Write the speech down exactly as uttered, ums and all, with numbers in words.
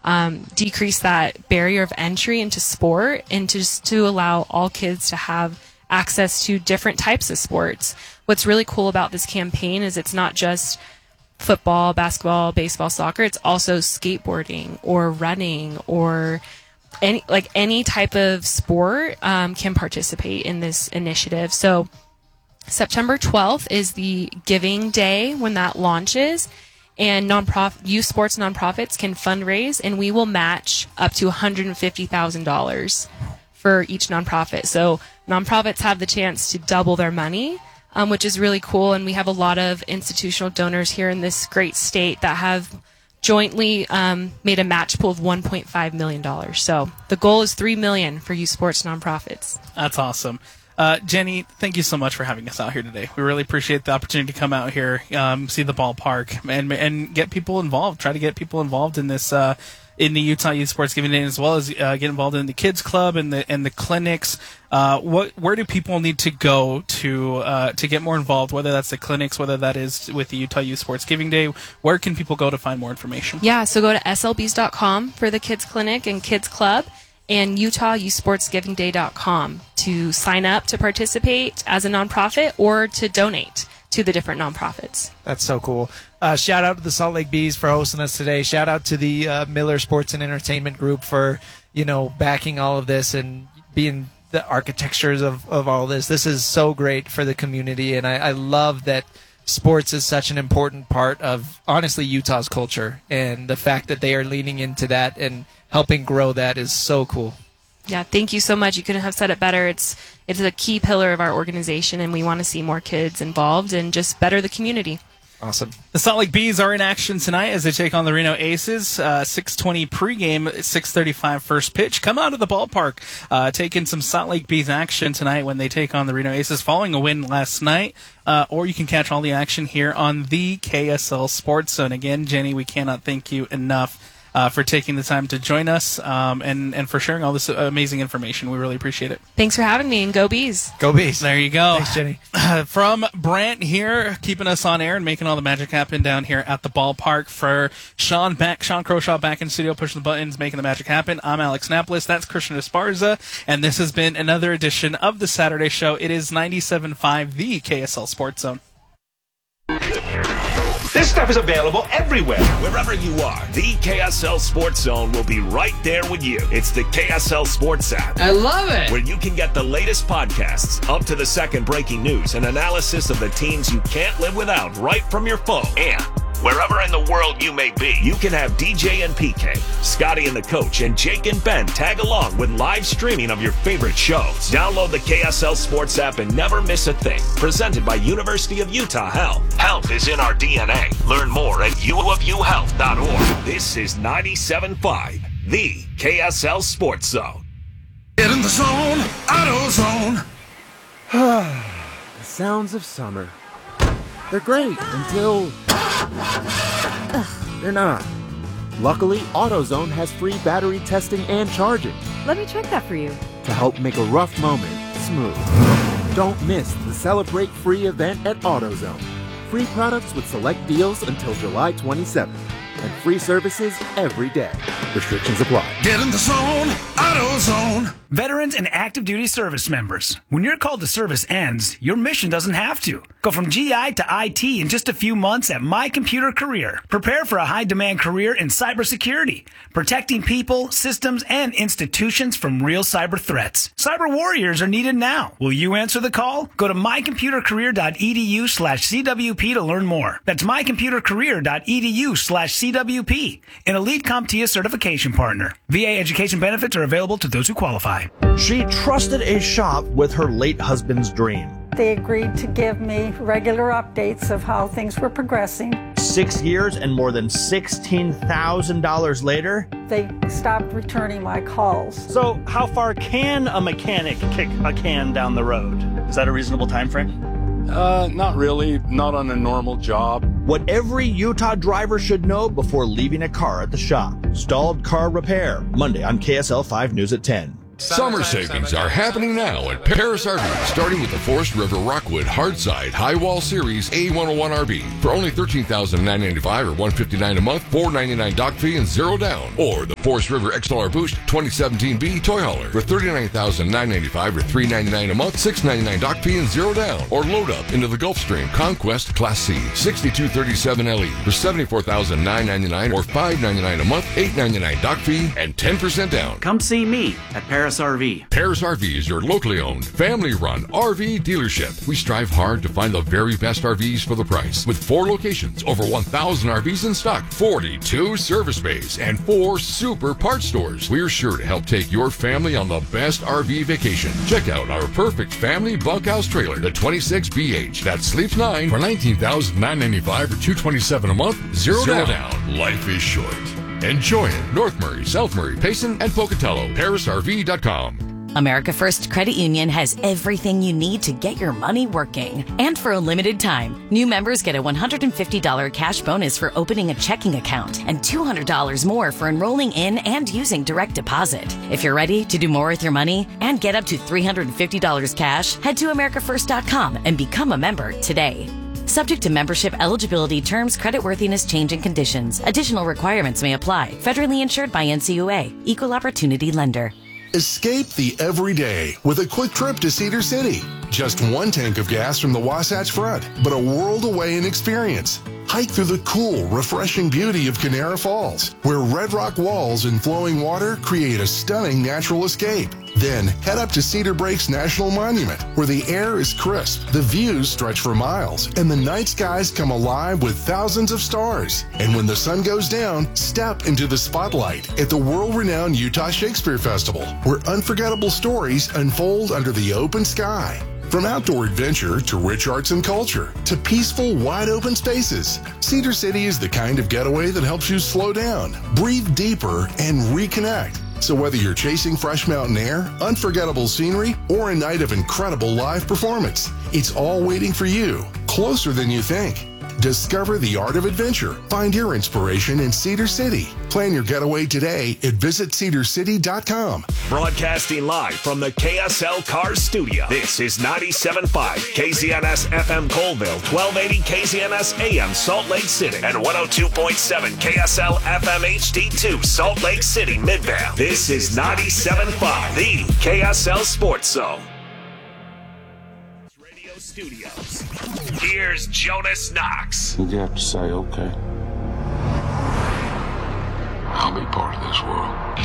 um, decrease that barrier of entry into sport and to just to allow all kids to have access to different types of sports. What's really cool about this campaign is it's not just football, basketball, baseball, soccer. It's also skateboarding or running or any like any type of sport um, can participate in this initiative. So September twelfth is the Giving Day when that launches, and nonprofit youth sports nonprofits can fundraise, and we will match up to one hundred fifty thousand dollars for each nonprofit. So nonprofits have the chance to double their money, um, which is really cool. And we have a lot of institutional donors here in this great state that have jointly um, made a match pool of one point five million dollars. So the goal is three million dollars for youth sports nonprofits. That's awesome. Uh, Jenny, thank you so much for having us out here today. We really appreciate the opportunity to come out here, um, see the ballpark, and and get people involved. Try to get people involved in this, uh, in the Utah Youth Sports Giving Day, as well as uh, get involved in the kids club and the and the clinics. Uh, what where do people need to go to uh, to get more involved? Whether that's the clinics, whether that is with the Utah Youth Sports Giving Day, where can people go to find more information? Yeah, so go to S L Bs dot com for the kids clinic and kids club, and Utah Youth Sports Giving Day dot com to sign up to participate as a nonprofit or to donate to the different nonprofits. That's so cool. Uh, shout out to the Salt Lake Bees for hosting us today. Shout out to the uh, Miller Sports and Entertainment Group for, you know, backing all of this and being the architectures of, of all this. This is so great for the community, and I, I love that sports is such an important part of, honestly, Utah's culture, and the fact that they are leaning into that and helping grow that is so cool. Yeah, thank you so much. You couldn't have said it better. It's it's a key pillar of our organization, and we want to see more kids involved and just better the community. Awesome. The Salt Lake Bees are in action tonight as they take on the Reno Aces. Uh, six twenty pregame, six thirty-five first pitch. Come out of the ballpark, uh, taking some Salt Lake Bees action tonight when they take on the Reno Aces following a win last night. Uh, or you can catch all the action here on the K S L Sports Zone. Again, Jenny, we cannot thank you enough Uh, for taking the time to join us um, and, and for sharing all this amazing information. We really appreciate it. Thanks for having me, and go Bees. Go Bees. There you go. Thanks, Jenny. Uh, from Brant here, keeping us on air and making all the magic happen down here at the ballpark. For Sean back, Sean Croshaw back in studio, pushing the buttons, making the magic happen. I'm Alex Napolis. That's Christian Esparza. And this has been another edition of the Saturday Show. It is ninety-seven point five, the K S L Sports Zone. This stuff is available everywhere. Wherever you are, the K S L Sports Zone will be right there with you. It's the K S L Sports app. I love it. Where you can get the latest podcasts, up to the second breaking news, and analysis of the teams you can't live without right from your phone. And wherever in the world you may be, you can have D J and P K, Scotty and the Coach, and Jake and Ben tag along with live streaming of your favorite shows. Download the K S L Sports app and never miss a thing. Presented by University of Utah Health. Health is in our D N A. Learn more at u of u health dot org. This is ninety-seven point five, the K S L Sports Zone. Get in the zone, AutoZone. The sounds of summer. They're great until they're not. Luckily, AutoZone has free battery testing and charging Let me check that for you. to help make a rough moment smooth. Don't miss the Celebrate Free event at AutoZone. Free products with select deals until July twenty-seventh. And free services every day. Restrictions apply. Get in the zone, AutoZone. Veterans and active duty service members. When your call to service ends, your mission doesn't have to. Go from G I to I T in just a few months at My Computer Career. Prepare for a high-demand career in cybersecurity, protecting people, systems, and institutions from real cyber threats. Cyber warriors are needed now. Will you answer the call? Go to my computer career dot e d u slash c w p to learn more. That's my computer career dot e d u slash c w p, an Elite CompTIA certification partner. V A education benefits are available to those who qualify. She trusted a shop with her late husband's dream. They agreed to give me regular updates of how things were progressing. Six years and more than sixteen thousand dollars later, they stopped returning my calls. So how far can a mechanic kick a can down the road? Is that a reasonable time frame? Uh, not really. Not on a normal job. What every Utah driver should know before leaving a car at the shop. Stalled car repair. Monday on K S L five News at ten. Summer savings are happening now at Paris R V, starting with the Forest River Rockwood Hardside High Wall Series A one oh one R V for only thirteen thousand nine hundred ninety-five dollars or one hundred fifty-nine dollars a month, four hundred ninety-nine dollars dock fee and zero down. Or the Forest River X L R Boost twenty seventeen B Toy Hauler for thirty-nine thousand nine hundred ninety-five dollars or three hundred ninety-nine dollars a month, six hundred ninety-nine dollars dock fee and zero down. Or load up into the Gulfstream Conquest Class C sixty-two thirty-seven L E for seventy-four thousand nine hundred ninety-nine dollars or five hundred ninety-nine dollars a month, eight hundred ninety-nine dollars dock fee and ten percent down. Come see me at Paris R V. Paris R V is your locally owned, family-run R V dealership. We strive hard to find the very best R Vs for the price. With four locations, over one thousand R Vs in stock, forty-two service bays, and four super parts stores, we're sure to help take your family on the best R V vacation. Check out our perfect family bunkhouse trailer, the twenty-six B H, that sleeps nine for nineteen thousand nine hundred ninety-five dollars or two hundred twenty-seven dollars a month, zero, zero down. down. Life is short. Enjoy it. North Murray, South Murray, Payson, and Pocatello. Paris R V dot com. America First Credit Union has everything you need to get your money working. And for a limited time, new members get a one hundred fifty dollars cash bonus for opening a checking account and two hundred dollars more for enrolling in and using direct deposit. If you're ready to do more with your money and get up to three hundred fifty dollars cash, head to America First dot com and become a member today. Subject to membership eligibility, terms, creditworthiness, change, and conditions. Additional requirements may apply. Federally insured by N C U A. Equal Opportunity Lender. Escape the everyday with a quick trip to Cedar City. Just one tank of gas from the Wasatch Front, but a world away in experience. Hike through the cool, refreshing beauty of Canara Falls, where red rock walls and flowing water create a stunning natural escape. Then head up to Cedar Breaks National Monument, where the air is crisp, the views stretch for miles, and the night skies come alive with thousands of stars. And when the sun goes down, step into the spotlight at the world-renowned Utah Shakespeare Festival, where unforgettable stories unfold under the open sky. From outdoor adventure to rich arts and culture to peaceful, wide-open spaces, Cedar City is the kind of getaway that helps you slow down, breathe deeper, and reconnect. So whether you're chasing fresh mountain air, unforgettable scenery, or a night of incredible live performance, it's all waiting for you, closer than you think. Discover the art of adventure. Find your inspiration in Cedar City. Plan your getaway today at visit cedar city dot com. Broadcasting live from the K S L Cars Studio. This is ninety-seven point five K Z N S F M Colville, twelve eighty K Z N S A M Salt Lake City, and one oh two point seven K S L F M H D two Salt Lake City, Midvale. This is ninety-seven point five, the K S L Sports Zone. Radio Studios. Here's Jonas Knox. You have to say, okay, I'll be part of this world.